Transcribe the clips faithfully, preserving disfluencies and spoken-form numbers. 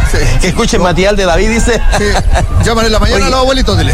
Sí. Que escuchen Matías de David, dice. Sí. Llaman en la mañana. Oye, a los abuelitos, dile.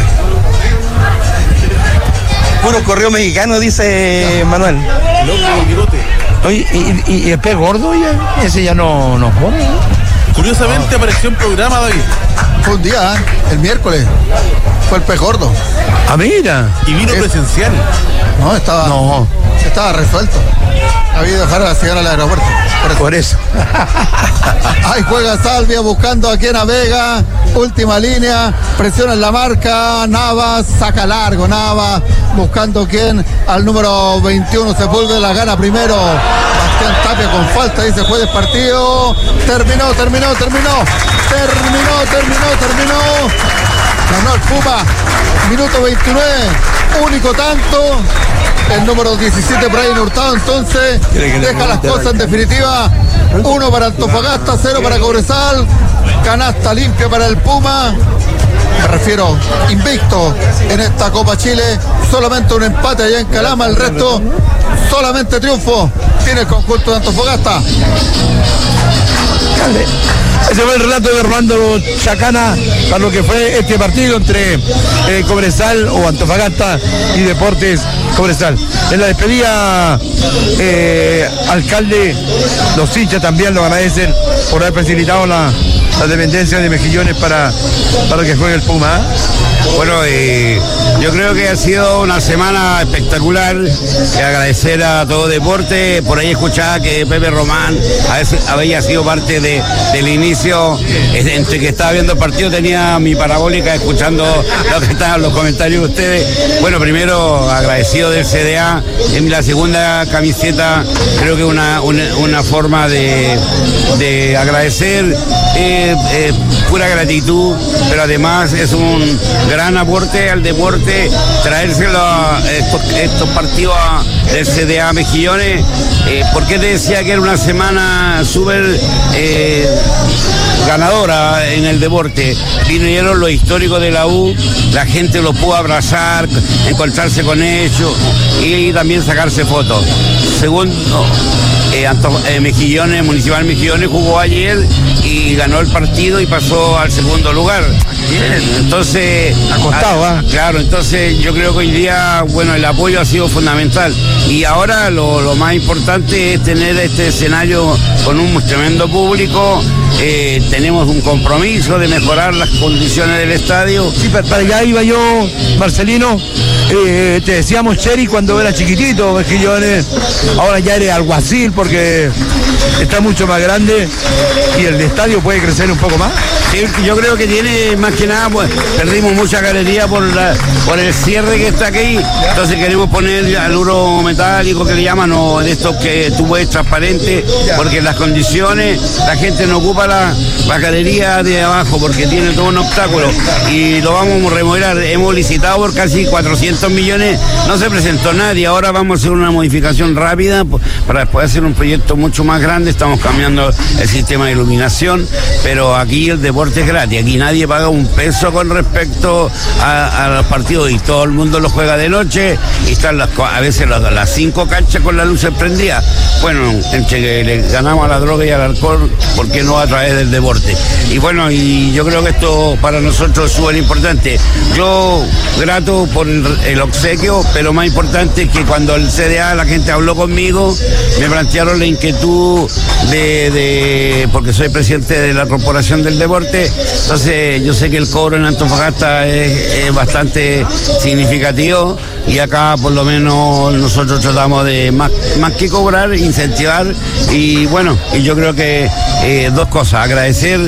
Puro correo mexicano, dice Manuel. Oye, ¿y, y, y el pez gordo ya? Ese ya no nos pone, ¿no? Curiosamente no. Apareció en programa, David. Fue un día, ¿eh? El miércoles. Fue el pez gordo. Ah, mira. Y vino es... presencial. No, estaba. No. Estaba resuelto. Había que dejar a llegar al aeropuerto. Por eso. Ahí juega Salvia buscando a quien navega. Última línea. Presiona en la marca. Navas saca largo. Navas buscando quien al número veintiuno. Sepúlveda la gana primero. Bastián Tapia con falta. Dice juez de partido. Terminó, terminó, terminó. Terminó, terminó, terminó. Ganó el Puma. Minuto veintinueve. Único tanto. El número diecisiete, Brian Hurtado, entonces deja las cosas en definitiva. Uno para Antofagasta, cero para Cobresal. Canasta limpia para el Puma. Me refiero invicto en esta Copa Chile. Solamente un empate allá en Calama. El resto solamente triunfo tiene el conjunto de Antofagasta. Ese fue el relato de Armando Chacana para lo que fue este partido entre eh, Cobresal o Antofagasta y Deportes Cobresal. En la despedida, eh, alcalde, los hinchas también lo agradecen por haber facilitado la, la dependencia de Mejillones para, para que juegue el Puma. Bueno, eh, yo creo que ha sido una semana espectacular. Eh, agradecer a todo deporte. Por ahí escuchaba que Pepe Román a veces había sido parte de, del inicio. Eh, entre que estaba viendo el partido tenía mi parabólica escuchando lo que estaban los comentarios de ustedes. Bueno, primero agradecido del C D A. En la segunda camiseta creo que una, una, una forma de, de agradecer, eh, eh, pura gratitud, pero además es un gran aporte al deporte, traérselo a estos, estos partidos a, del C D A Mejillones. Eh, ¿Por qué te decía que era una semana súper eh, ganadora en el deporte? Vinieron los históricos de la U, la gente los pudo abrazar, encontrarse con ellos y también sacarse fotos. Segundo, eh, Anto, eh, Mejillones, Municipal Mejillones jugó ayer y ganó el partido y pasó al segundo lugar. Entonces, acostado, ¿ah? Claro, entonces yo creo que hoy día, bueno, el apoyo ha sido fundamental. Y ahora lo, lo más importante es tener este escenario con un tremendo público. Eh, tenemos un compromiso de mejorar las condiciones del estadio. Sí, para, para allá iba yo, Marcelino. Eh, te decíamos Cheri cuando era chiquitito, Mejillones. Ahora ya eres alguacil porque está mucho más grande y el estadio puede crecer un poco más. Sí, yo creo que tiene más que nada, pues perdimos mucha galería por la, por el cierre que está aquí. Entonces queremos poner aluro metálico que le llaman, o de estos que tú ves transparente, porque las condiciones, la gente no ocupa la, la galería de abajo porque tiene todo un obstáculo y lo vamos a remodelar. Hemos licitado por casi cuatrocientos millones, no se presentó nadie. Ahora vamos a hacer una modificación rápida para después hacer un proyecto mucho más grande. Estamos cambiando el sistema de iluminación, pero aquí el deporte es gratis, aquí nadie paga un peso con respecto a, a los partidos y todo el mundo lo juega de noche y están las, a veces las, las cinco canchas con las luces prendidas. Bueno, entre que le ganamos a la droga y al alcohol, ¿por qué no a través del deporte? Y bueno, y yo creo que esto para nosotros es súper importante. Yo grato por el, el obsequio, pero más importante es que cuando el C D A la gente habló conmigo, me plantearon la inquietud de, de porque soy presidente de la Corporación del Deporte. Entonces yo sé que el cobro en Antofagasta es, es bastante significativo y acá por lo menos nosotros tratamos de más, más que cobrar, incentivar y bueno, y yo creo que eh, dos cosas, agradecer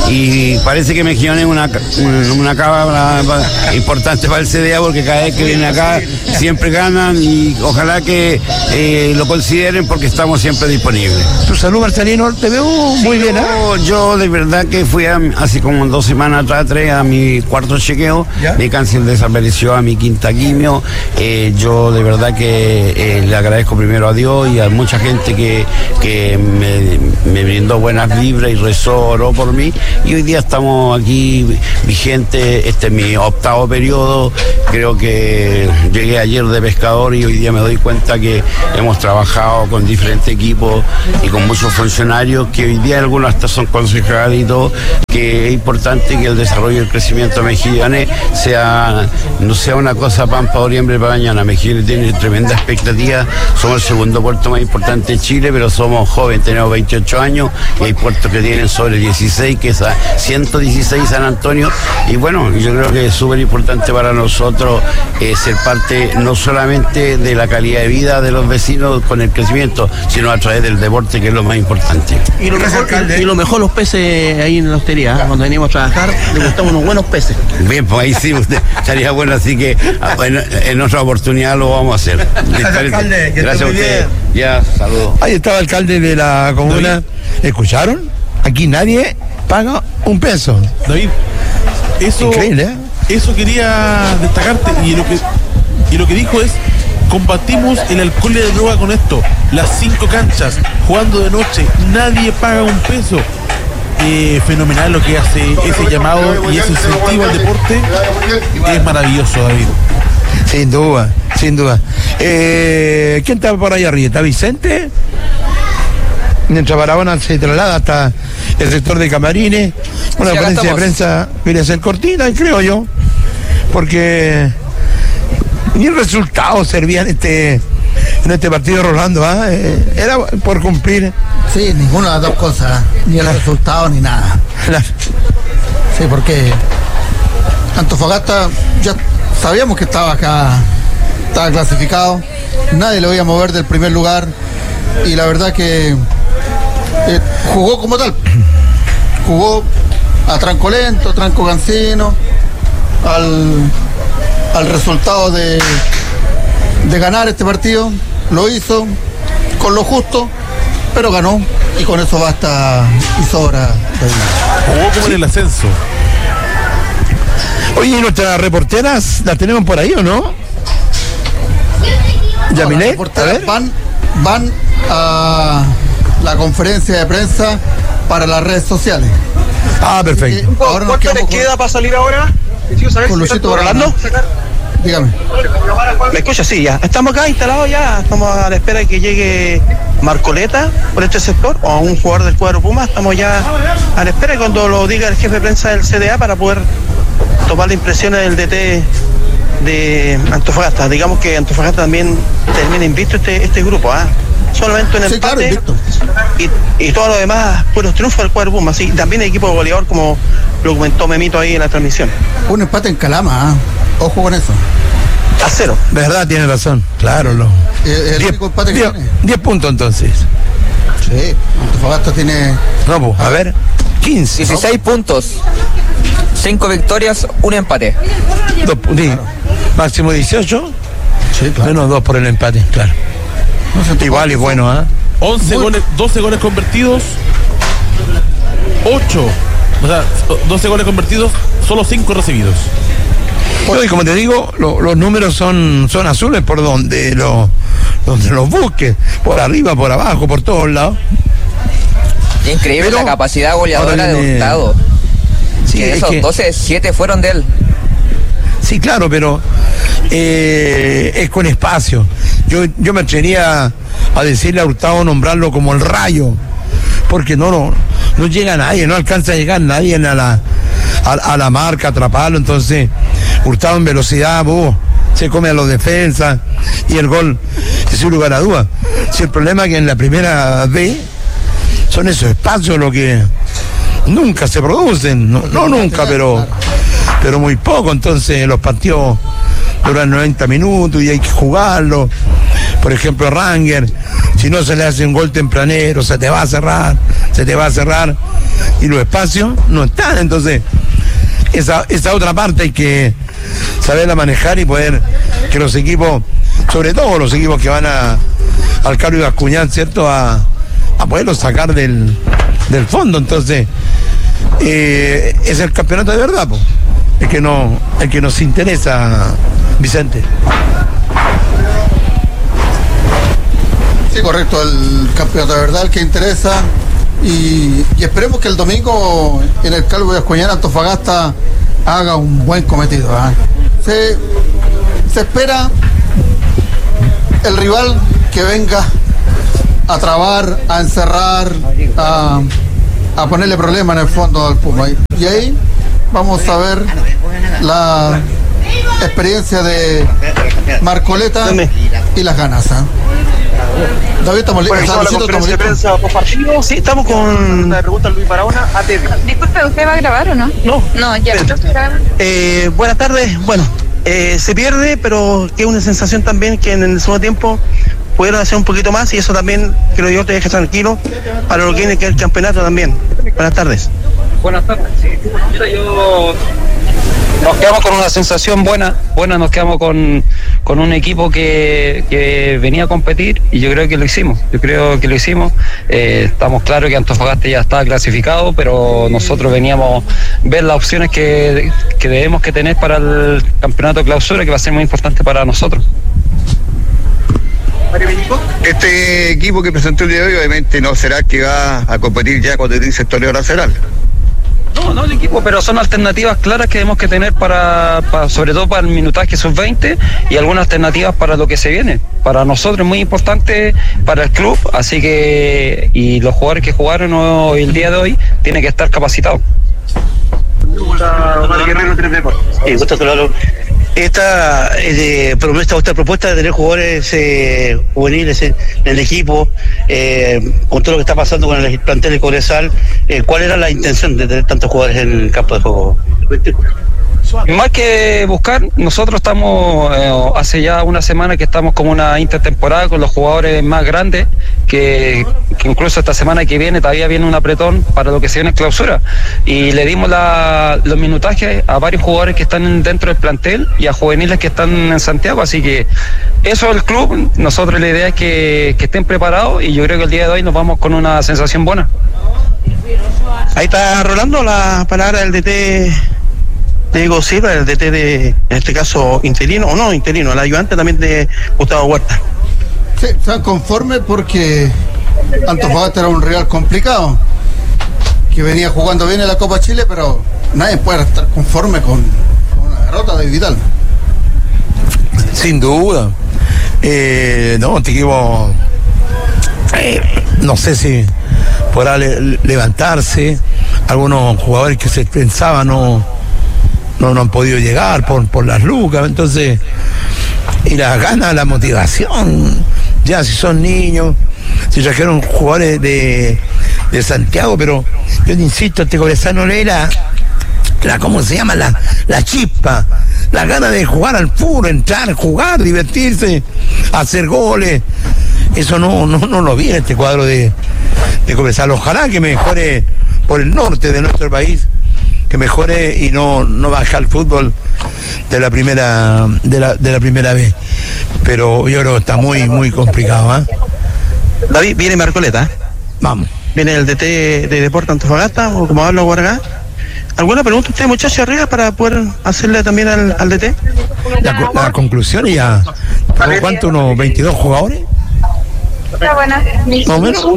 y parece que Mejillones es una, una, una cámara importante para el C D A porque cada vez que viene acá siempre ganan y ojalá que eh, lo consideren porque estamos siempre disponibles. Tu salud, Marcelino, te veo muy sí, bien, ¿eh? Yo, yo de verdad que fui a, así como dos semanas atrás, tres, a mi cuarto chequeo, ¿ya? Mi cáncer desapareció, a mi quinta quimio, eh, yo de verdad que eh, le agradezco primero a Dios y a mucha gente que, que me, me brindó buenas vibras y rezó, oró por mí, y hoy día estamos aquí vigentes. Este es mi octavo periodo, creo que llegué ayer de pescador y hoy día me doy cuenta que hemos trabajado con diferentes equipos y con muchos funcionarios, que hoy día algunos hasta son concejales y todo, que es importante que el desarrollo y el crecimiento de Mejillones sea, no sea una cosa pan para hoy, hambre para mañana. Mejillones tiene tremenda expectativa, somos el segundo puerto más importante de Chile, pero somos jóvenes, tenemos veintiocho años y hay puertos que tienen sobre dieciséis, que es a ciento dieciséis San Antonio, y bueno, yo creo que es súper importante para nosotros eh, ser parte no solamente de la calidad de vida de los vecinos con el crecimiento, sino a través del deporte, que es lo más importante. Y lo mejor, y lo mejor los peces ahí en la hostería, ¿eh? Cuando venimos a trabajar, le gustamos unos buenos peces. Bien, pues ahí sí usted estaría bueno, así que en, en otra oportunidad lo vamos a hacer. Gracias, alcalde, que gracias a usted. Ya, saludos. Ahí estaba el alcalde de la comuna. ¿Escucharon? Aquí nadie paga un peso. David, eso, increíble, ¿eh? Eso quería destacarte, y lo que y lo que dijo es: combatimos el alcohol y la droga con esto. Las cinco canchas, jugando de noche, nadie paga un peso. Eh, fenomenal lo que hace ese llamado y ese incentivo al deporte. Es maravilloso, David. Sin duda, sin duda. Eh, ¿Quién está por ahí arriba? ¿Está Vicente? Mientras Barahona se traslada hasta el sector de camarines. Una sí, conferencia de prensa viene a ser cortina, creo yo, porque ni el resultado servía en este en este partido, Rolando, ¿ah? Eh, era por cumplir. Sí, ninguna de las dos cosas, ni el resultado ni nada. La... Sí, porque Antofagasta ya sabíamos que estaba acá, estaba clasificado, nadie lo iba a mover del primer lugar, y la verdad que eh, jugó como tal, jugó a tranco lento, tranco cansino, al, al resultado de, de ganar este partido, lo hizo con lo justo, pero ganó, y con eso basta y sobra. Jugó como en el ascenso. Oye, ¿y nuestras reporteras las tenemos por ahí o no? Yamile, no, a ver. Van, van a la conferencia de prensa para las redes sociales. Ah, perfecto. Eh, ahora ¿Cuánto les queda con... para salir ahora? Con Luchito Barahona. Dígame. ¿Me escucha? Sí, ya. Estamos acá instalados ya. Estamos a la espera de que llegue Marcoleta por este sector o a un jugador del cuadro Puma. Estamos ya a la espera cuando lo diga el jefe de prensa del C D A para poder tomar las impresiones del D T de Antofagasta. Digamos que Antofagasta también termina invicto este, este grupo, ¿ah? ¿eh? Solamente un sí, empate, claro, y, y todo lo demás puros triunfos del cuadro Puma. Sí, también el equipo de goleador, como lo comentó Memito ahí en la transmisión. Un empate en Calama, ¿eh? Ojo con eso. A cero. Verdad, tiene razón. Claro, lo. Eh, el único empate que tiene. diez puntos entonces. Sí, Antofagasta tiene. No, pues, a ver, quince. dieciséis ¿no? puntos. cinco victorias, un empate. Dos, sí. Claro. Máximo dieciocho. Sí, claro. Menos dos por el empate, claro. No igual y bueno, ¿ah? ¿eh? once goles, doce goles convertidos. ocho. O sea, doce goles convertidos, solo cinco recibidos. No, y como te digo, lo, los números son, son azules por donde los donde los busques, por arriba, por abajo, por todos lados. Increíble. Pero la capacidad goleadora de Hurtado. Sí, que esos que, doce, siete fueron de él. Sí, claro, pero eh, es con espacio. Yo, yo me atrevería a decirle a Hurtado, nombrarlo como el Rayo, porque no, no, no llega nadie, no alcanza a llegar nadie a la, a, a la marca, atraparlo. Entonces Hurtado en velocidad, oh, se come a los defensas, y el gol es sin lugar a duda. Si el problema es que en la primera B son esos espacios lo que nunca se producen, no, no nunca, pero pero muy poco. Entonces los partidos duran noventa minutos y hay que jugarlo. Por ejemplo, Ranger, si no se le hace un gol tempranero, se te va a cerrar, se te va a cerrar, y los espacios no están. Entonces esa, esa otra parte hay que saberla manejar y poder que los equipos, sobre todo los equipos que van a al Carlos Bascuñán, ¿cierto?, a, a poderlo sacar del, del fondo. Entonces eh, es el campeonato de verdad, po. el que no el que nos interesa, Vicente. Sí, correcto, el campeonato de verdad el que interesa y, y esperemos que el domingo en el Calvo de Ascuñán Antofagasta haga un buen cometido. ¿eh? Se, se espera el rival que venga a trabar, a encerrar, a, a ponerle problemas en el fondo al Puma. Y ahí vamos a ver la experiencia de Marcoleta y las ganas. ¿eh? David, estamos listos. Sí, estamos con la pregunta Luis Barahona a T V. Disculpe, ¿usted va a grabar o no? No. No, ya. Eh, buenas tardes. Bueno, eh, se pierde, pero que es una sensación también que en el segundo tiempo pudieron hacer un poquito más y eso también, creo yo, te deja tranquilo para lo que tiene que el campeonato también. Buenas tardes. Buenas tardes. Sí, yo... Nos quedamos con una sensación buena, buena nos quedamos con, con un equipo que, que venía a competir y yo creo que lo hicimos, yo creo que lo hicimos, eh, estamos claros que Antofagasta ya estaba clasificado, pero nosotros veníamos a ver las opciones que, que debemos que tener para el campeonato de clausura, que va a ser muy importante para nosotros. Este equipo que presentó el día de hoy obviamente no será el que va a competir ya cuando dice el torneo nacional. No, no el equipo, pero son alternativas claras que tenemos que tener para, para sobre todo para el minutaje sub veinte y algunas alternativas para lo que se viene. Para nosotros es muy importante para el club, así que y los jugadores que jugaron hoy, el día de hoy tienen que estar capacitados. Esta eh, propuesta, esta propuesta de tener jugadores eh, juveniles en, en el equipo, eh, con todo lo que está pasando con el plantel de Cobresal, eh, ¿cuál era la intención de tener tantos jugadores en el campo de juego? Más que buscar, nosotros estamos, eh, hace ya una semana que estamos como una intertemporada con los jugadores más grandes, que, que incluso esta semana que viene todavía viene un apretón para lo que se viene en clausura. Y le dimos la, los minutajes a varios jugadores que están dentro del plantel y a juveniles que están en Santiago, así que eso es el club, nosotros la idea es que, que estén preparados y yo creo que el día de hoy nos vamos con una sensación buena. Ahí está Rolando la palabra del D T Diego Silva, el D T de, en este caso, interino, o no interino, el ayudante también de Gustavo Huerta. Sí, están conformes porque Antofagasta era un rival complicado, que venía jugando bien en la Copa Chile, pero nadie puede estar conforme con, con una derrota de Vidal. Sin duda. Eh, no, te equipo, eh, no sé si podrá le, levantarse. Algunos jugadores que se pensaban no No, no han podido llegar por, por las lucas, entonces, y las ganas, la motivación, ya si son niños, si trajeron jugadores de, de Santiago, pero yo te insisto, este Cobresal no le la, la, ¿cómo se llama? La, la chispa, la gana de jugar al fútbol, entrar, jugar, divertirse, hacer goles, eso no, no, no lo vi en este cuadro de, de Cobresal. Ojalá que mejore por el norte de nuestro país, que mejore y no, no baja el fútbol de la primera de la, de la primera vez, pero yo creo que está muy muy complicado. ¿eh? David, viene Marcoleta. ¿eh? Vamos. Viene el D T de Deportes Antofagasta, o como habla Guaragá. ¿Alguna pregunta usted, muchachos, arriba para poder hacerle también al, al D T? La, la conclusión ya, ¿cuánto? ¿Unos veintidós jugadores? Está buena. ¿Más o menos?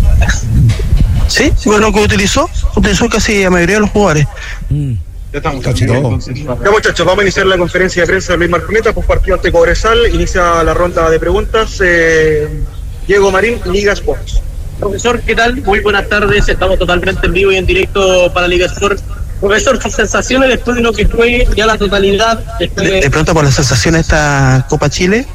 Sí, bueno, que utilizó, utilizó casi a mayoría de los jugadores. Mm. Ya estamos. Casi todo. Ya, muchachos, vamos a iniciar la conferencia de prensa de Luis Marcoleta, post partido ante Cobresal. Inicia la ronda de preguntas. Eh, Diego Marín, Liga Sports. Profesor, ¿qué tal? Muy buenas tardes. Estamos totalmente en vivo y en directo para Liga Sports. Profesor, sus sensaciones después de lo que fue ya la totalidad. De, de pronto, por las sensaciones de esta Copa Chile,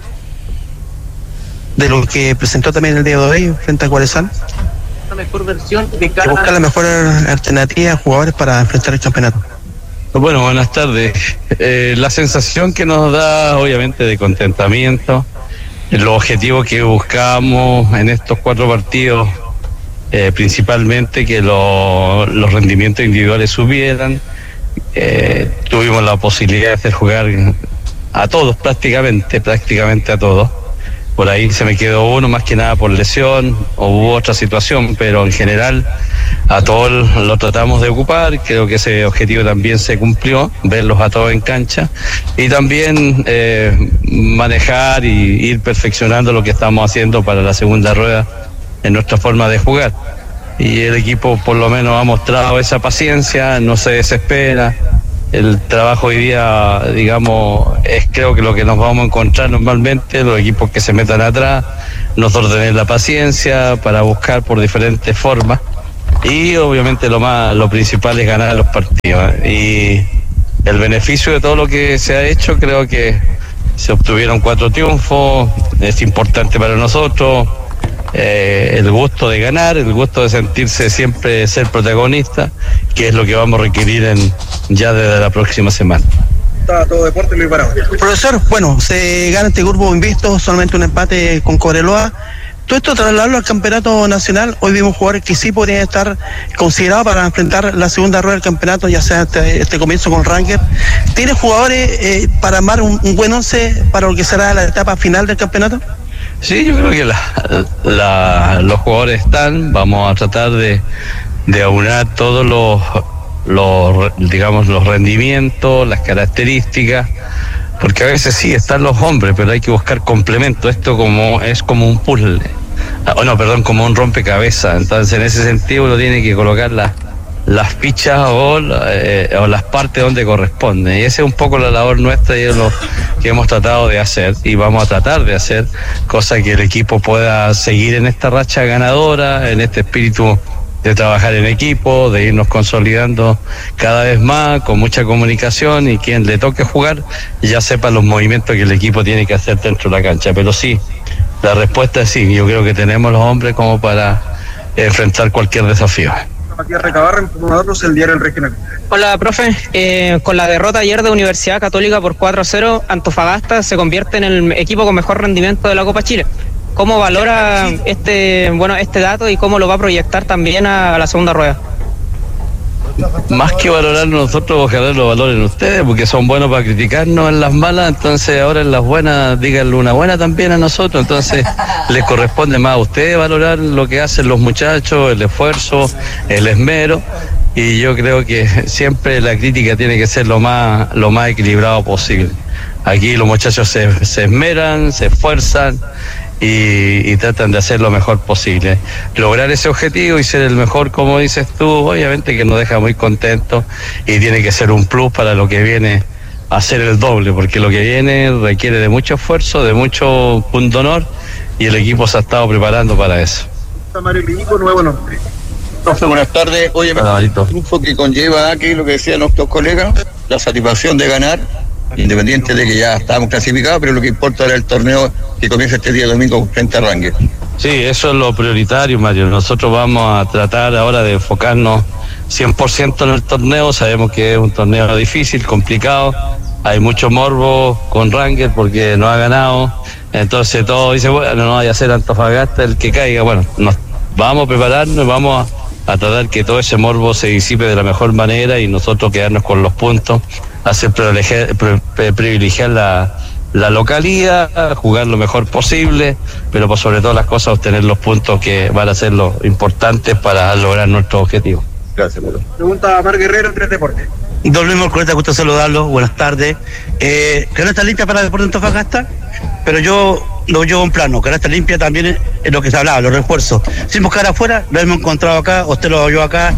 de lo que presentó también el día de hoy frente a Cobresal. La mejor versión de cada... Que buscar la mejor alternativa a jugadores para enfrentar el campeonato. Bueno, buenas tardes. Eh, la sensación que nos da, obviamente, de contentamiento, los objetivos que buscamos en estos cuatro partidos, eh, principalmente que lo, los rendimientos individuales subieran. Eh, tuvimos la posibilidad de hacer jugar a todos, prácticamente, prácticamente a todos. por ahí se me quedó uno más que nada por lesión o hubo otra situación, pero en general a todos lo tratamos de ocupar. Creo que ese objetivo también se cumplió, verlos a todos en cancha y también eh, manejar y ir perfeccionando lo que estamos haciendo para la segunda rueda en nuestra forma de jugar. Y el equipo por lo menos ha mostrado esa paciencia, no se desespera. El trabajo hoy día, digamos, es creo que lo que nos vamos a encontrar normalmente, los equipos que se metan atrás, nosotros tener la paciencia para buscar por diferentes formas y obviamente lo más, lo principal es ganar los partidos. Y el beneficio de todo lo que se ha hecho, creo que se obtuvieron cuatro triunfos, es importante para nosotros. Eh, el gusto de ganar, el gusto de sentirse siempre ser protagonista, que es lo que vamos a requerir en, ya desde la próxima semana. Está todo deporte, Luis Barahona. Profesor, bueno, se gana este grupo invisto, solamente un empate con Cobreloa. Todo esto trasladarlo al campeonato nacional. Hoy vimos jugadores que sí podrían estar considerados para enfrentar la segunda rueda del campeonato, ya sea este, este comienzo con Ranger. ¿Tiene jugadores eh, para armar un, un buen once para lo que será la etapa final del campeonato? Sí, yo creo que la, la, los jugadores están, vamos a tratar de, de aunar todos los, los, digamos, los rendimientos, las características, porque a veces sí están los hombres, pero hay que buscar complemento. Esto como es como un puzzle, o no, perdón, como un rompecabezas. Entonces, en ese sentido, uno tiene que colocar las las fichas o, eh, o las partes donde corresponden, y esa es un poco la labor nuestra y es lo que hemos tratado de hacer y vamos a tratar de hacer, cosa que el equipo pueda seguir en esta racha ganadora, en este espíritu de trabajar en equipo, de irnos consolidando cada vez más, con mucha comunicación, y quien le toque jugar ya sepa los movimientos que el equipo tiene que hacer dentro de la cancha. Pero sí, la respuesta es sí, yo creo que tenemos los hombres como para enfrentar cualquier desafío. Matías Recabarren, con nosotros el diario El Regional. Hola, profe. Eh, con la derrota ayer de Universidad Católica por cuatro a cero, Antofagasta se convierte en el equipo con mejor rendimiento de la Copa Chile. ¿Cómo valora este bueno este dato y cómo lo va a proyectar también a, a la segunda rueda? Más que valorarlo nosotros, ojalá lo valoren ustedes, porque son buenos para criticarnos en las malas, entonces ahora en las buenas díganle una buena también a nosotros. Entonces les corresponde más a ustedes valorar lo que hacen los muchachos, el esfuerzo, el esmero, y yo creo que siempre la crítica tiene que ser lo más lo más equilibrado posible. Aquí los muchachos se, se esmeran, se esfuerzan Y, y tratan de hacer lo mejor posible, lograr ese objetivo y ser el mejor, como dices tú, obviamente que nos deja muy contentos y tiene que ser un plus para lo que viene a ser el doble, porque lo que viene requiere de mucho esfuerzo, de mucho punto honor, y el equipo se ha estado preparando para eso. Mario Linico, nuevo nombre. Profe, buenas tardes. Oye, el triunfo que conlleva aquí lo que decían nuestros colegas, la satisfacción de ganar, independiente de que ya estábamos clasificados, pero lo que importa era el torneo que comienza este día domingo frente a Ranger. Sí, eso es lo prioritario, Mario. Nosotros vamos a tratar ahora de enfocarnos cien por ciento en el torneo. Sabemos que es un torneo difícil, complicado, hay mucho morbo con Ranger porque no ha ganado, entonces todo dice, bueno, no vaya a ser Antofagasta el que caiga. Bueno, nos vamos a prepararnos, vamos a, a tratar que todo ese morbo se disipe de la mejor manera y nosotros quedarnos con los puntos, hacer privilegiar, privilegiar la, la localidad, jugar lo mejor posible, pero por sobre todas las cosas obtener los puntos que van a ser los importantes para lograr nuestro objetivo. Gracias, Pablo. Pregunta a Mar Guerrero en Tres Deportes. Don Luis Morcoleta, gusto saludarlo, buenas tardes. Eh, ¿Canasta limpia para Deportes Antofagasta? Pero yo lo llevo en plano, canasta limpia también es lo que se hablaba, los refuerzos. Sin buscar afuera, lo hemos encontrado acá, usted lo oyó acá.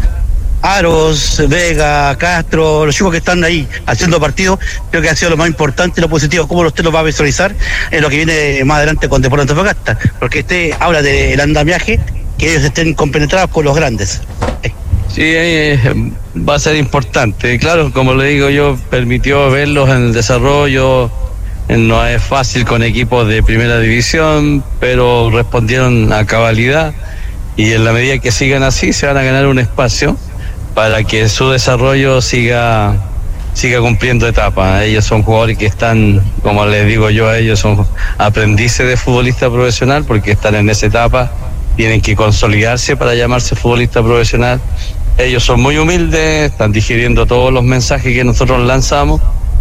Aros, Vega, Castro, los chicos que están ahí haciendo partidos, creo que ha sido lo más importante, lo positivo. ¿Cómo usted lo va a visualizar en lo que viene más adelante con Deportes Antofagasta? Porque usted habla del andamiaje, que ellos estén compenetrados con los grandes. Sí, eh, va a ser importante. Claro, como le digo yo, permitió verlos en el desarrollo. No es fácil con equipos de primera división, pero respondieron a cabalidad y en la medida que sigan así se van a ganar un espacio para que su desarrollo siga siga cumpliendo etapas. Ellos son jugadores que están, como les digo yo a ellos, son aprendices de futbolista profesional porque están en esa etapa, tienen que consolidarse para llamarse futbolista profesional. Ellos son muy humildes, están digiriendo todos los mensajes que nosotros lanzamos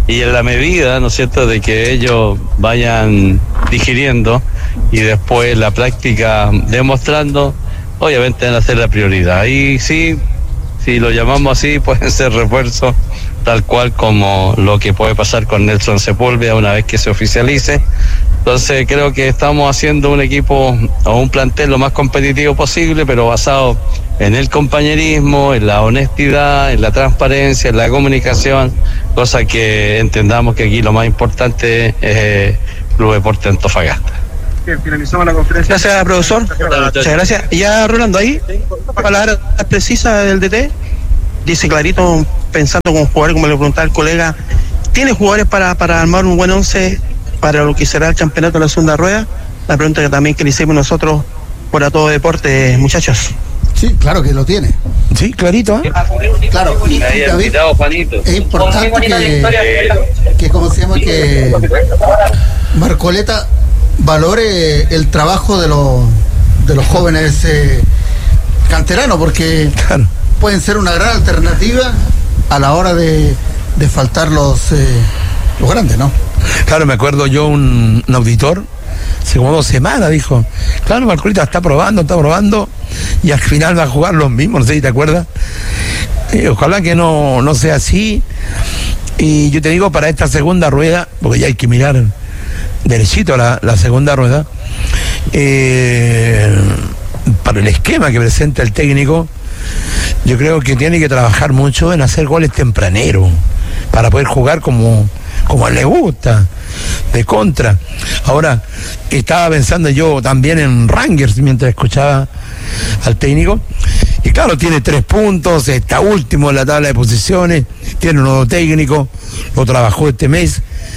y en la medida, ¿no es cierto?, de que ellos vayan digiriendo y después la práctica demostrando, obviamente van a ser la prioridad. Y sí, si lo llamamos así, pueden ser refuerzos, tal cual como lo que puede pasar con Nelson Sepúlveda una vez que se oficialice. Entonces creo que estamos haciendo un equipo o un plantel lo más competitivo posible, pero basado en el compañerismo, en la honestidad, en la transparencia, en la comunicación, cosa que entendamos que aquí lo más importante es Club Deportes Antofagasta. Bien, finalizamos la conferencia. Gracias, profesor. Muchas gracias. Ya, Rolando, ahí, palabras precisas del D T. Dice clarito, pensando con un jugador, como le preguntaba el colega, ¿tiene jugadores para, para armar un buen once para lo que será el campeonato de la segunda rueda? La pregunta que también que le hicimos nosotros por A Todo Deporte, muchachos. Sí, claro que lo tiene. Sí, clarito, ¿eh? Claro, y, David, es importante que, que, ¿cómo se llama? Que Marcoleta valore el trabajo de los de los jóvenes eh, canteranos, porque claro, pueden ser una gran alternativa a la hora de, de faltar los, eh, los grandes, ¿no? Claro, me acuerdo yo un, un auditor, hace como dos semanas, dijo, claro, Marcoleta está probando, está probando, y al final va a jugar los mismos, no sé si te acuerdas. Eh, ojalá que no, no sea así. Y yo te digo, para esta segunda rueda, porque ya hay que mirar derechito la, la segunda rueda, eh, para el esquema que presenta el técnico, yo creo que tiene que trabajar mucho en hacer goles tempraneros, para poder jugar como, como a él le gusta, de contra. Ahora, estaba pensando yo también en Rangers mientras escuchaba al técnico, y claro, tiene tres puntos, está último en la tabla de posiciones, tiene un nuevo técnico, lo trabajó este mes.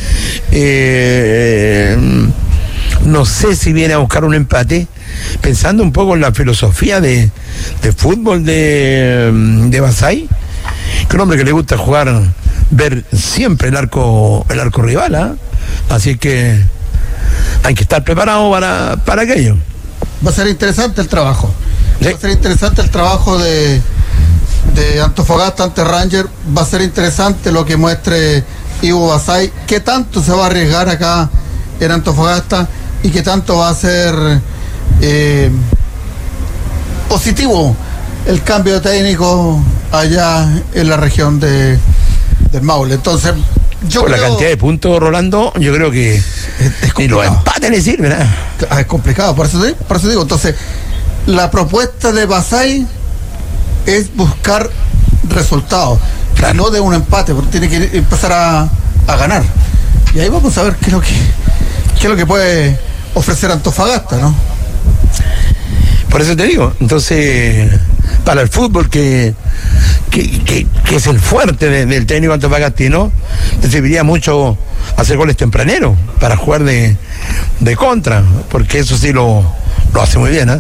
Eh, no sé si viene a buscar un empate, pensando un poco en la filosofía de, de fútbol de, de Basay, que un hombre que le gusta jugar, ver siempre el arco el arco rival, ¿eh? Así que hay que estar preparado para, para aquello. Va a ser interesante el trabajo. ¿Sí? Va a ser interesante el trabajo de, de Antofagasta ante Ranger. Va a ser interesante lo que muestre Ivo Basay, qué tanto se va a arriesgar acá en Antofagasta y qué tanto va a ser eh, positivo el cambio de técnico allá en la región de del Maule. Entonces, yo por creo, la cantidad de puntos, Rolando, yo creo que es, es ni los empates le sirven, ¿eh? Es complicado, por eso, por eso digo. Entonces, la propuesta de Basay es buscar resultados, claro, no de un empate, porque tiene que empezar a, a ganar. Y ahí vamos a ver qué es lo que qué es lo que puede ofrecer Antofagasta, ¿no? Por eso te digo, entonces, para el fútbol que que, que, que es el fuerte de, del técnico antofagastino, te serviría mucho hacer goles tempraneros para jugar de, de contra, porque eso sí lo, lo hace muy bien, ¿eh?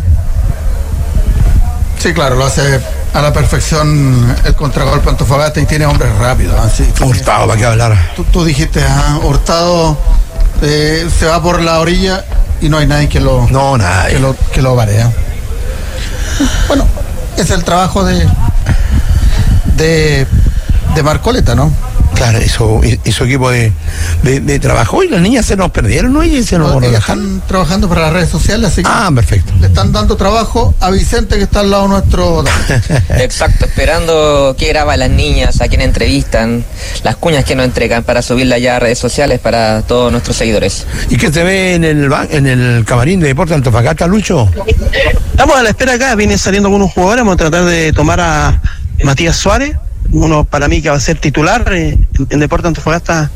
Sí, claro, lo hace a la perfección el contragolpe Antofagasta, y tiene hombres rápidos. Así, Hurtado, ¿para qué hablar? Tú, tú dijiste, ah, Hurtado eh, se va por la orilla y no hay nadie que lo, no, nadie. Que lo, que lo varea. Bueno, es el trabajo de de, de Marcoleta, ¿no? Claro, hizo, hizo equipo de, de, de trabajo, y las niñas se nos perdieron, ¿no? Y se nos no, están trabajando para las redes sociales, así que ah, perfecto. Le están dando trabajo a Vicente, que está al lado nuestro. Exacto, esperando qué graban las niñas, a quién entrevistan, las cuñas que nos entregan para subirla ya a redes sociales para todos nuestros seguidores. ¿Y qué se ve en el en el camarín de Deportes Antofagasta, Lucho? Estamos a la espera acá, vienen saliendo algunos jugadores, vamos a tratar de tomar a Matías Suárez, uno para mí que va a ser titular eh, en, en Deportes Antofagasta.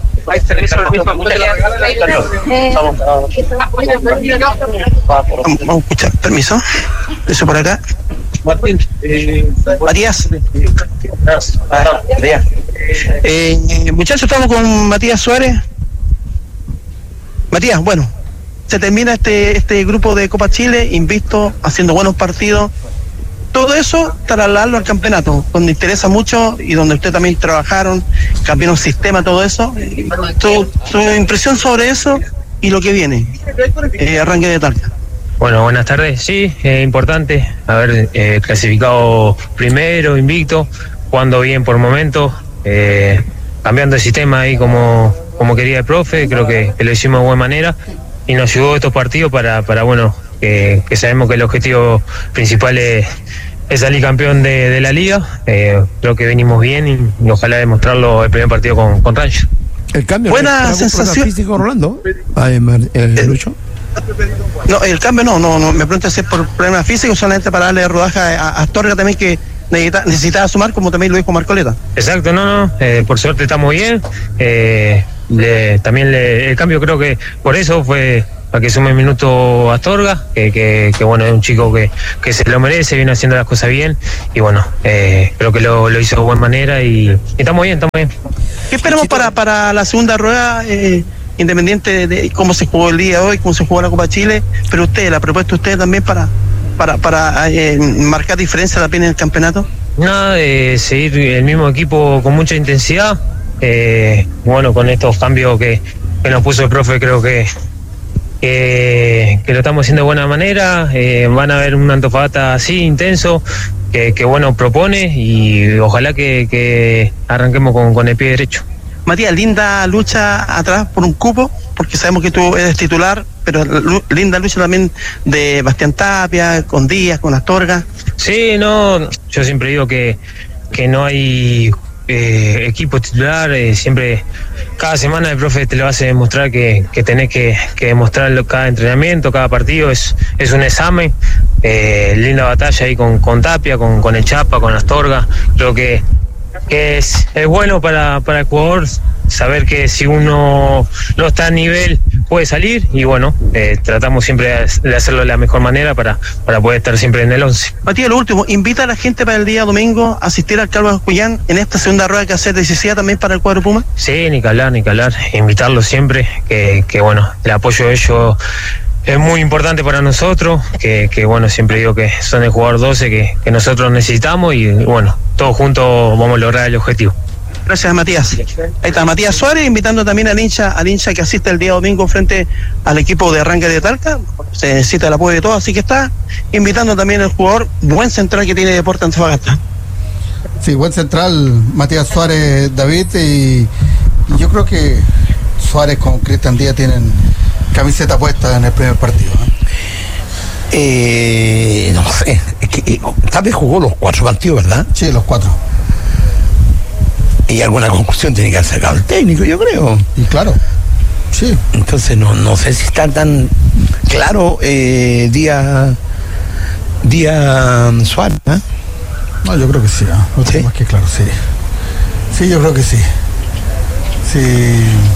Vamos, vamos a escuchar, permiso. Eso por acá. Matías. Eh, muchachos, estamos con Matías Suárez. Matías, bueno, se termina este este grupo de Copa Chile, invicto, haciendo buenos partidos. Todo eso trasladarlo al campeonato, donde interesa mucho y donde ustedes también trabajaron, cambiaron sistema, todo eso. Tu, tu impresión sobre eso y lo que viene. Eh, arranque de Talca. Bueno, buenas tardes. Sí, es importante haber eh, clasificado primero, invicto, jugando bien por momentos. Eh, cambiando el sistema ahí como, como quería el profe, creo que, que lo hicimos de buena manera y nos ayudó estos partidos para, para bueno, que, que sabemos que el objetivo principal es, es salir campeón de, de la liga. Eh, creo que venimos bien y, y ojalá demostrarlo el primer partido con, con Ranger. El cambio. Buena sensación. Físico, Rolando. Ay, Mar, eh, eh, Lucho. No, el cambio no, no, no me pregunto si es por problemas físicos, solamente para darle rodaje a, a Astorga también, que necesita, necesitaba sumar, como también lo dijo Marcoleta. Exacto, no, no, eh, por suerte estamos bien. Eh, le, también le, el cambio creo que por eso fue para que sume minuto Astorga, que, que, que bueno, es un chico que, que se lo merece, viene haciendo las cosas bien y bueno, eh, creo que lo, lo hizo de buena manera y, y estamos bien, estamos bien. ¿Qué esperamos para, para la segunda rueda? Eh, independiente de cómo se jugó el día de hoy, cómo se jugó la Copa Chile, pero usted, la propuesta usted también para para para eh, marcar diferencia también en el campeonato. Nada, de seguir el mismo equipo con mucha intensidad, eh, bueno, con estos cambios que, que nos puso el profe, creo que que, que lo estamos haciendo de buena manera. Eh, van a ver un Antofagasta así, intenso, que, que bueno, propone y ojalá que, que arranquemos con, con el pie derecho. Matías, linda lucha atrás por un cupo, porque sabemos que tú eres titular, pero linda lucha también de Bastián Tapia, con Díaz, con Astorga. Sí, no, yo siempre digo que, que no hay eh, equipo titular, eh, siempre, cada semana el profe te lo hace demostrar que, que tenés que, que demostrarlo cada entrenamiento, cada partido, es, es un examen. Eh, linda batalla ahí con, con Tapia, con, con el Chapa, con Astorga, creo que que es, es bueno para, para el jugador saber que si uno no está a nivel puede salir y bueno, eh, tratamos siempre de hacerlo de la mejor manera para, para poder estar siempre en el once. Matías, lo último, invita a la gente para el día domingo a asistir al Carlos Cuyán en esta segunda rueda que hace decisiva también para el cuadro Puma. Sí, ni que hablar, ni que hablar, invitarlos siempre, que, que bueno, el apoyo de ellos es muy importante para nosotros, que, que bueno, siempre digo que son el jugador doce que, que nosotros necesitamos y bueno, todos juntos vamos a lograr el objetivo. Gracias, Matías. Ahí está Matías Suárez invitando también al hincha, al hincha que asiste el día domingo frente al equipo de Arranque de Talca. Se necesita el apoyo de todos, así que está invitando también al jugador buen central que tiene Deportes Antofagasta. Sí, buen central, Matías Suárez, David, y yo creo que Suárez con Cristian Díaz tienen camiseta puesta en el primer partido, ¿eh? Eh, no sé, es que eh, tal vez jugó los cuatro partidos, ¿verdad? Sí, los cuatro. Y alguna conclusión tiene que haber sacado el técnico, yo creo. Y claro, sí. Entonces no, no sé si está tan claro eh, día día Suárez, ¿eh? No, yo creo que sí, ¿eh? No tengo más que claro, sí. Sí, yo creo que sí. Sí.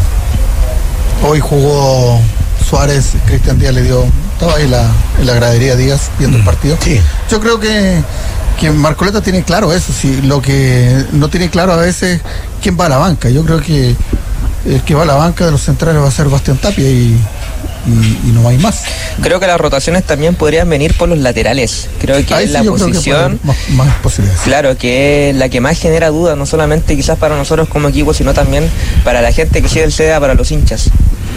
Hoy jugó Suárez, Cristian Díaz le dio, estaba ahí la, en la gradería Díaz viendo mm, el partido. Sí. Yo creo que, que Marcoleta tiene claro eso, sí, lo que no tiene claro a veces quién va a la banca. Yo creo que el que va a la banca de los centrales va a ser Bastián Tapia y, y, y no hay más. Creo que las rotaciones también podrían venir por los laterales. Creo que ahí es sí, la yo posición, creo que más, más posibilidades. Claro, que es la que más genera dudas, no solamente quizás para nosotros como equipo, sino también para la gente que sigue el C D A, para los hinchas.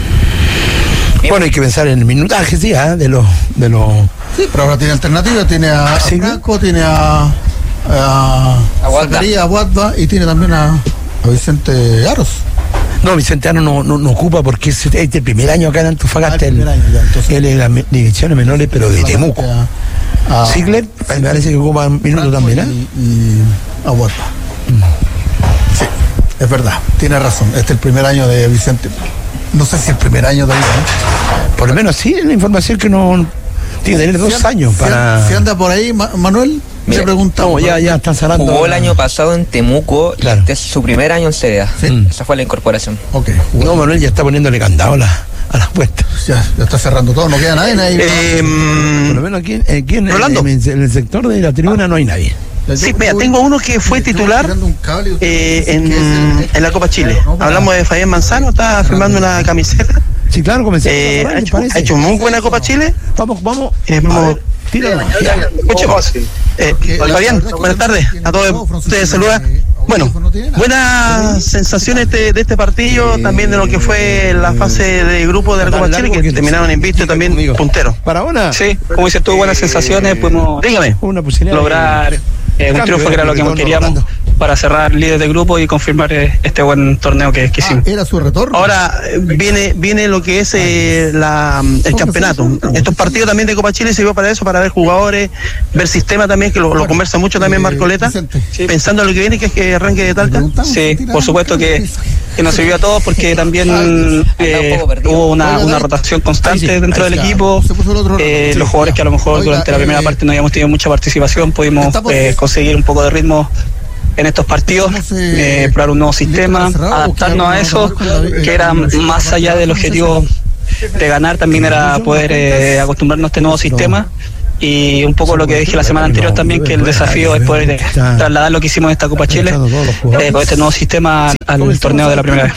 Bueno, hay que pensar en el minutaje, sí, ¿eh? de los de los sí, pero ahora tiene alternativa, tiene a, ¿sí? a Franco, tiene a a, a Zacarías, a Guadva y tiene también a, a Vicente Aros. No, Vicente Aros no, no, no ocupa porque es el primer año acá en Antofagasta. Ah, el primer año ya, entonces, él es las divisiones menores, pero de Temuco. A, a Ziegler, me parece que ocupa minutos también, ¿eh? Y, y a Guadva. Mm. Sí, es verdad, tiene razón. Este es el primer año de Vicente. No sé si el primer año de ahí, ¿eh? Por lo menos sí, es la información que no tiene que tener dos si años si para. Si anda por ahí, Manuel, mira, me preguntamos. No, ya, ya están cerrando. Jugó el año pasado en Temuco, claro. Y este es su primer año en C D A. Sí. Mm. Esa fue la incorporación. Ok. No, Manuel ya está poniéndole candado a la, a las puertas. Ya, ya está cerrando todo, no queda nadie. nadie Eh, por lo menos aquí, aquí en, Rolando. En, en el sector de la tribuna no hay nadie. Sí, mira, tengo uno que fue titular eh, en, en la Copa Chile. Hablamos de Fabián Manzano, está firmando una camiseta. Sí, claro, comencé. Eh, ha, hecho, ha hecho muy buena Copa Chile. Vamos, vamos. Eh, vamos. Tíralo. Escuchemos. Eh, Fabián, buenas tardes. A todos ustedes saluda. Bueno, buenas sensaciones de, de este partido, también de lo que fue la fase de grupo de la Copa Chile, que terminaron invicto y también punteros. Para una. Sí, como dices tú, buenas sensaciones, pudimos Dígame. lograr eh, un triunfo que era lo que queríamos. para cerrar líder de grupo y confirmar eh, este buen torneo que, que hicimos. Ah, ¿era su retorno? Ahora eh, viene viene lo que es eh, la, el campeonato. Estos partidos también de Copa Chile sirvió para eso, para ver jugadores, ver sistema también, que lo, lo conversa mucho también Marcoleta, sí. Pensando en lo que viene, que es que arranque de Talca. Sí, por supuesto que, que nos sirvió a todos, porque también eh, hubo una, una rotación constante dentro del equipo. Eh, los jugadores que a lo mejor durante la primera parte no habíamos tenido mucha participación, pudimos eh, conseguir un poco de ritmo en estos partidos, eh, probar un nuevo sistema, adaptarnos a eso, que era más allá del objetivo de ganar, también era poder eh, acostumbrarnos a este nuevo sistema. Y un poco lo que dije la semana anterior también, que el desafío es poder eh, trasladar lo que hicimos en esta Copa Chile, eh, con este nuevo sistema al, al torneo de la primera vez.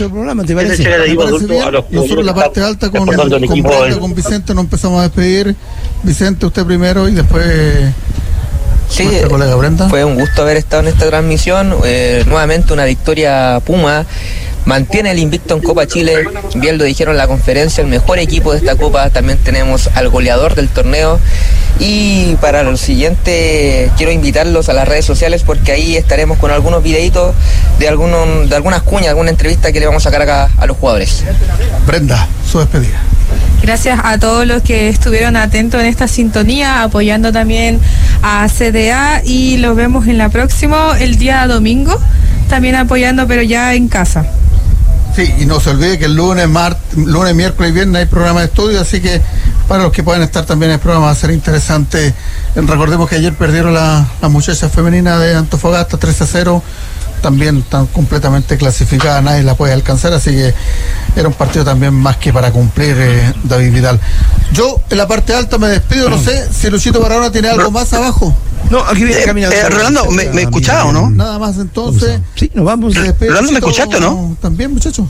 Nosotros la parte alta con, con, Brenda, con Vicente nos empezamos a despedir. Vicente, usted primero y después... Sí, fue un gusto haber estado en esta transmisión. Eh, nuevamente una victoria Puma. Mantiene el invicto en Copa Chile. Bien lo dijeron en la conferencia, el mejor equipo de esta Copa. También tenemos al goleador del torneo. Y para lo siguiente quiero invitarlos a las redes sociales, porque ahí estaremos con algunos videitos de, algunos, de algunas cuñas, alguna entrevista que le vamos a sacar acá a los jugadores. Brenda, su despedida. Gracias a todos los que estuvieron atentos en esta sintonía, apoyando también a C D A, y los vemos en la próxima, el día domingo, también apoyando, pero ya en casa. Sí, y no se olvide que el lunes, martes, lunes, miércoles y viernes hay programa de estudio, así que para los que pueden estar también el programa va a ser interesante. Recordemos que ayer perdieron la, la muchacha femenina de Antofagasta tres a cero. También están completamente clasificadas, nadie la puede alcanzar, así que era un partido también más que para cumplir, eh, David Vidal. Yo en la parte alta me despido, no sé si Luchito Barahona tiene algo más abajo. No, aquí viene caminando. Eh, Rolando, ¿me, me escuchaba o no? Nada más entonces. Sí, nos vamos. Rolando, ¿me escuchaste o no? También, muchacho.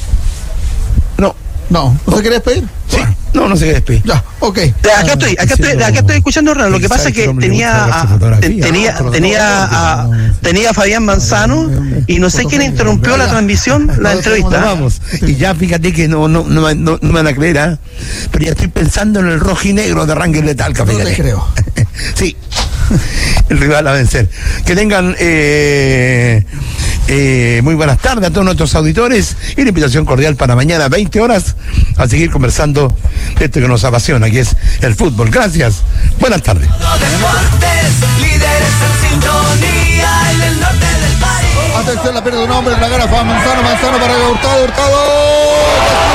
No. No, ¿no se quiere despedir? Sí. No, no se quiere despedir. Ya, ok. De acá estoy, acá estoy, de acá estoy escuchando, Rolando. Lo que pasa es que tenía a, tenía, tenía a, tenía a Fabián Manzano y no sé quién interrumpió la transmisión, la entrevista. Vamos. Y ya fíjate que no, no, no, no, no me van a creer, ¿eh? Pero ya estoy pensando en el rojo y negro de Rangel de Talca, fíjate. No te creo. Sí. El rival a vencer. Que tengan eh, eh, muy buenas tardes a todos nuestros auditores y una invitación cordial para mañana veinte horas a seguir conversando de esto que nos apasiona, que es el fútbol. Gracias, buenas tardes. Atención, la pierde un hombre en la cara, Manzano, Manzano para Hurtado, Hurtado.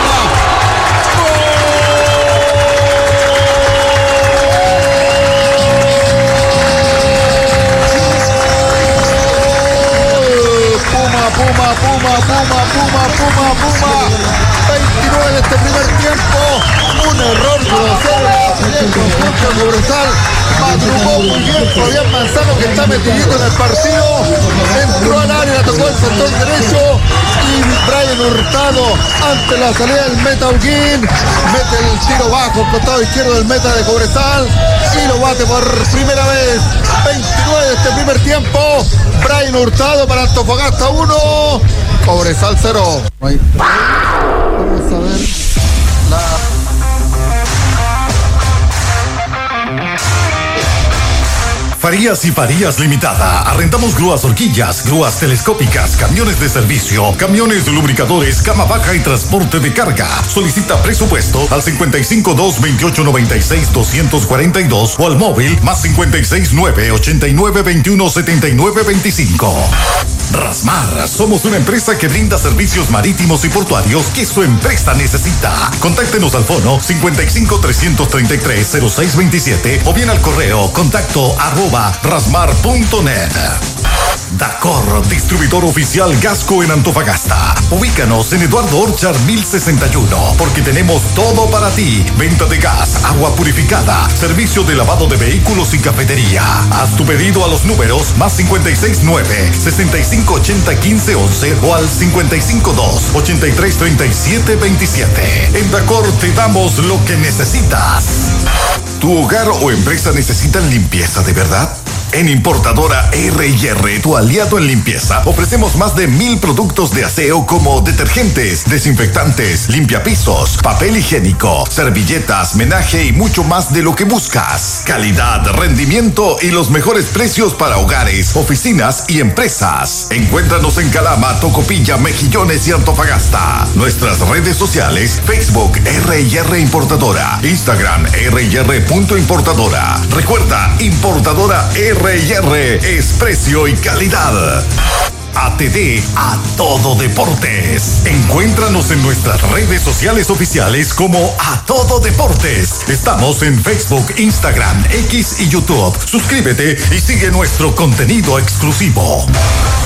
Puma, Puma, Puma, Puma, Puma, Puma. veintinueve de este primer tiempo. Un error grosero del conjunto Cobresal. Madrugó muy bien Fabián Manzano, que está metidito en el partido. Entró al área, tocó el sector derecho. Y Brian Hurtado, ante la salida del meta Holguín, mete el tiro bajo, costado izquierdo del meta de Cobresal. Y lo bate por primera vez. veintinueve de este primer tiempo. Brian Hurtado para Antofagasta uno, Cobresal cero. Vamos a ver la... Farías y Farías Limitada. Arrendamos grúas horquillas, grúas telescópicas, camiones de servicio, camiones lubricadores, cama baja y transporte de carga. Solicita presupuesto al cincuenta y cinco dos veintiocho noventa y seis doscientos cuarenta y dos o al móvil más cincuenta y seis nueve ochenta y nueve veintiuno setenta y nueve veinticinco. Rasmar, somos una empresa que brinda servicios marítimos y portuarios que su empresa necesita. Contáctenos al fono cincuenta y cinco trescientos treinta y tres cero seis veintisiete o bien al correo contacto arroba rasmar punto net. Dacor, distribuidor oficial Gasco en Antofagasta. Ubícanos en Eduardo Orchard mil sesenta y uno, porque tenemos todo para ti. Venta de gas, agua purificada, servicio de lavado de vehículos y cafetería. Haz tu pedido a los números más cincuenta y seis nueve sesenta y cinco ochenta quince once o al cincuenta y cinco dos ochenta y tres treinta y siete veintisiete. En Dacor te damos lo que necesitas. ¿Tu hogar o empresa necesitan limpieza de verdad? En Importadora R y R, tu aliado en limpieza, ofrecemos más de mil productos de aseo como detergentes, desinfectantes, limpiapisos, papel higiénico, servilletas, menaje y mucho más de lo que buscas. Calidad, rendimiento y los mejores precios para hogares, oficinas y empresas. Encuéntranos en Calama, Tocopilla, Mejillones y Antofagasta. Nuestras redes sociales: Facebook R y R Importadora, Instagram R y R punto importadora. Recuerda, Importadora R y R es precio y calidad. A T D, a todo deportes. Encuéntranos en nuestras redes sociales oficiales como A Todo Deportes. Estamos en Facebook, Instagram, X y YouTube. Suscríbete y sigue nuestro contenido exclusivo.